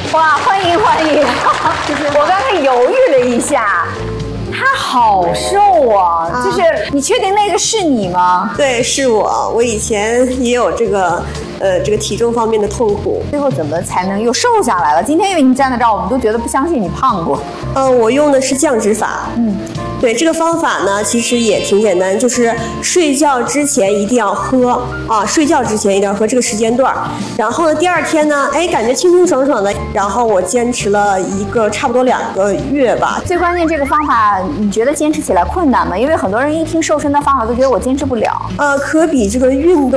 哇，欢迎欢迎！我刚才犹豫了一下，他好瘦啊！就是你确定那个是你吗？ 对，是我。我以前也有这个体重方面的痛苦。 最后怎么才能又瘦下来了？今天因为你站在这儿，我们都觉得不相信你胖过。 我用的是降脂法。对，这个方法呢，其实也挺简单，就是睡觉之前一定要喝啊，睡觉之前一定要喝这个时间段。然后呢，第二天呢，感觉清清爽爽的。然后我坚持了差不多2个月吧。 最关键这个方法，你觉得坚持起来困难吗？因为很多人一听瘦身的方法都觉得我坚持不了。 可比这个运动